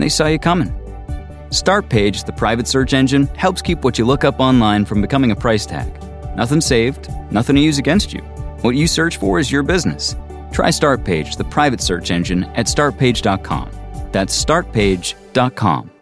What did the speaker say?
and they saw you coming. Startpage, the private search engine, helps keep what you look up online from becoming a price tag. Nothing saved, nothing to use against you. What you search for is your business. Try Startpage, the private search engine, at startpage.com. That's startpage.com.